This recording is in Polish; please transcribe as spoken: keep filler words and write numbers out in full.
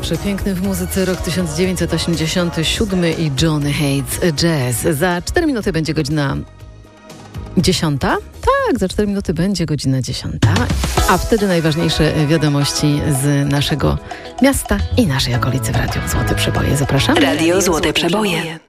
Przepiękny w muzyce rok tysiąc dziewięćset osiemdziesiąty siódmy i Johnny Hates Jazz. Za cztery minuty będzie godzina dziesiąta. Tak, za cztery minuty będzie godzina dziesiąta. A wtedy najważniejsze wiadomości z naszego miasta i naszej okolicy w Radiu Złote Przeboje. Zapraszam. Radio Złote Przeboje.